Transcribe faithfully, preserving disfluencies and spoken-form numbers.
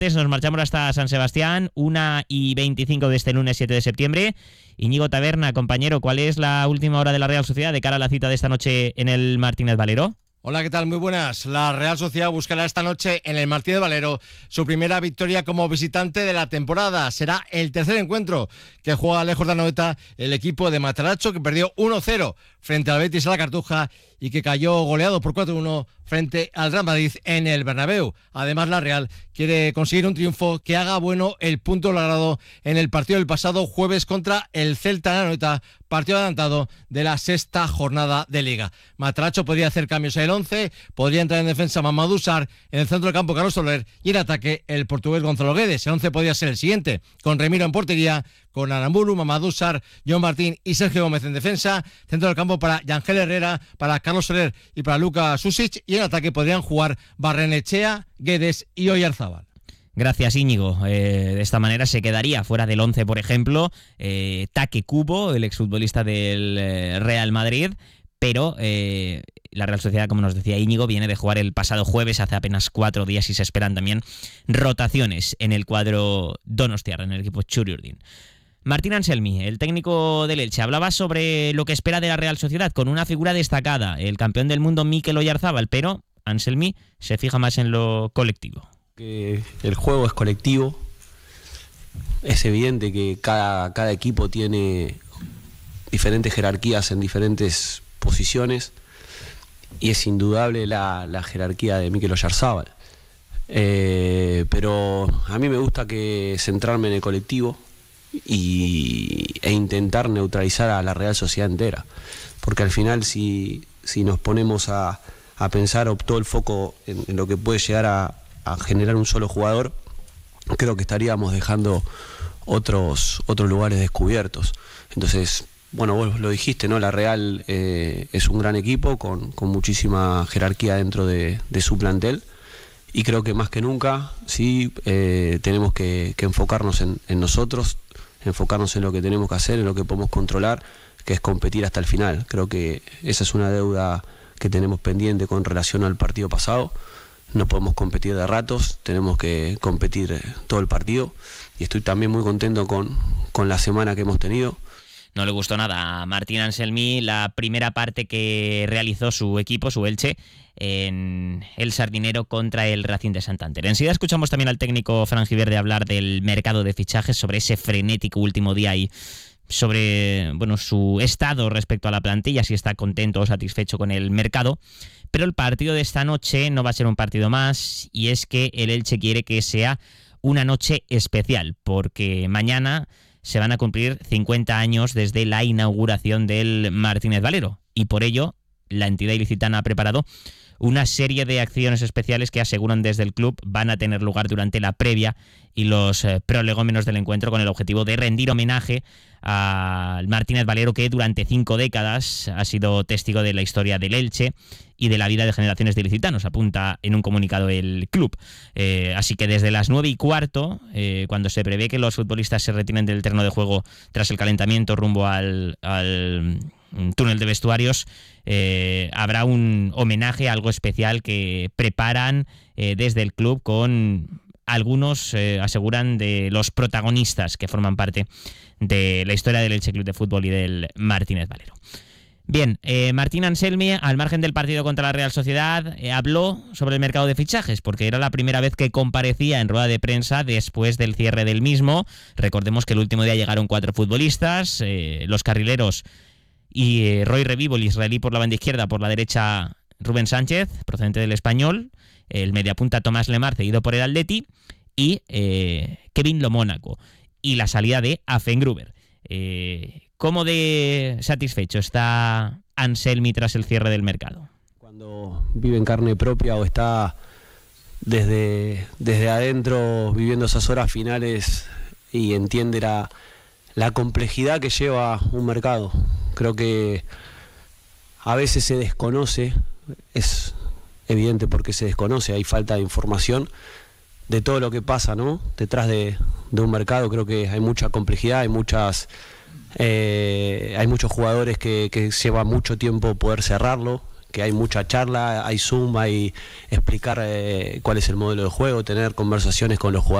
Nos marchamos hasta San Sebastián, una y veinticinco de este lunes siete de septiembre. Íñigo Taberna, compañero, ¿cuál es la última hora de la Real Sociedad de cara a la cita de esta noche en el Martínez Valero? Hola, ¿qué tal? Muy buenas. La Real Sociedad buscará esta noche en el Martínez Valero su primera victoria como visitante de la temporada. Será el tercer encuentro que juega lejos de Anoeta el equipo de Mataracho, que perdió uno cero frente al Betis a la Cartuja y que cayó goleado por cuatro uno frente al Real Madrid en el Bernabéu. Además, la Real quiere conseguir un triunfo que haga bueno el punto logrado en el partido del pasado jueves contra el Celta de Anoeta, partido adelantado de la sexta jornada de Liga. Mataracho podría hacer cambios en el once, podría entrar en defensa Mamadou Sarr, en el centro del campo Carlos Soler y en ataque el portugués Gonzalo Guedes. El once podría ser el siguiente, con Remiro en portería, con Aramburu, Mamadou Sarr, John Martín y Sergio Gómez en defensa, centro del campo para Yangel Herrera, para Carlos Soler y para Luka Susic, y en ataque podrían jugar Barrenechea, Guedes y Oyarzábal. Gracias, Íñigo. Eh, de esta manera se quedaría fuera del once, por ejemplo, eh, Take Kubo, el exfutbolista del eh, Real Madrid, pero eh, la Real Sociedad, como nos decía Íñigo, viene de jugar el pasado jueves, hace apenas cuatro días, y se esperan también rotaciones en el cuadro donostiarra, en el equipo Txuri-Urdin. Martín Anselmi, el técnico del Elche, hablaba sobre lo que espera de la Real Sociedad con una figura destacada, el campeón del mundo Mikel Oyarzábal, pero Anselmi se fija más en lo colectivo. Que el juego es colectivo, es evidente que cada, cada equipo tiene diferentes jerarquías en diferentes posiciones y es indudable la, la jerarquía de Mikel Oyarzábal, eh, pero a mí me gusta que centrarme en el colectivo y, e intentar neutralizar a la Real Sociedad entera, porque al final si, si nos ponemos a, a pensar o todo el foco en, en lo que puede llegar a a generar un solo jugador, creo que estaríamos dejando otros otros lugares descubiertos. Entonces, bueno, vos lo dijiste, ¿no? La Real eh, es un gran equipo con, con muchísima jerarquía dentro de, de su plantel, y creo que más que nunca sí eh, tenemos que, que enfocarnos en, en nosotros, enfocarnos en lo que tenemos que hacer, en lo que podemos controlar, que es competir hasta el final. Creo que esa es una deuda que tenemos pendiente con relación al partido pasado. No podemos competir de ratos, tenemos que competir todo el partido, y estoy también muy contento con, con la semana que hemos tenido. No le gustó nada a Martín Anselmi la primera parte que realizó su equipo, su Elche, en el Sardinero contra el Racing de Santander. Enseguida escuchamos también al técnico franjiverde hablar del mercado de fichajes, sobre ese frenético último día y sobre bueno su estado respecto a la plantilla, si está contento o satisfecho con el mercado. Pero el partido de esta noche no va a ser un partido más, y es que el Elche quiere que sea una noche especial, porque mañana se van a cumplir cincuenta años desde la inauguración del Martínez Valero, y por ello la entidad ilicitana ha preparado una serie de acciones especiales que aseguran desde el club van a tener lugar durante la previa y los eh, prolegómenos del encuentro, con el objetivo de rendir homenaje al Martínez Valero, que durante cinco décadas ha sido testigo de la historia del Elche y de la vida de generaciones de ilicitanos, apunta en un comunicado el club. Eh, así que desde las nueve y cuarto, eh, cuando se prevé que los futbolistas se retiren del terreno de juego tras el calentamiento rumbo al, al túnel de vestuarios, eh, habrá un homenaje, algo especial que preparan eh, desde el club, con algunos, eh, aseguran, de los protagonistas que forman parte de la historia del Elche Club de Fútbol y del Martínez Valero. Bien, eh, Martín Anselmi, al margen del partido contra la Real Sociedad, eh, habló sobre el mercado de fichajes, porque era la primera vez que comparecía en rueda de prensa después del cierre del mismo. Recordemos que el último día llegaron cuatro futbolistas, eh, los carrileros y eh, Roy Revivo, el israelí, por la banda izquierda, por la derecha Rubén Sánchez, procedente del Español, el mediapunta Tomás Lemar, cedido por el Atleti, y eh, Kevin Lomónaco, y la salida de Afengruber. Eh, ¿Cómo de satisfecho está Anselmi tras el cierre del mercado? Cuando vive en carne propia o está desde, desde adentro viviendo esas horas finales y entiende la, la complejidad que lleva un mercado. Creo que a veces se desconoce, es evidente porque se desconoce, hay falta de información de todo lo que pasa, ¿no? Detrás de, de un mercado. Creo que hay mucha complejidad, hay muchas... Eh, hay muchos jugadores que, que lleva mucho tiempo poder cerrarlo, que hay mucha charla, hay Zoom, hay explicar eh, cuál es el modelo de juego, tener conversaciones con los jugadores